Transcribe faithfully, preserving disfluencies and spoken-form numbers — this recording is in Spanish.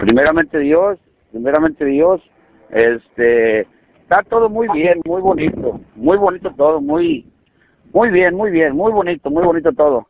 primeramente Dios, primeramente Dios, este, está todo muy bien, muy bonito, muy bonito todo, muy, muy bien, muy bien, muy bonito, muy bonito todo.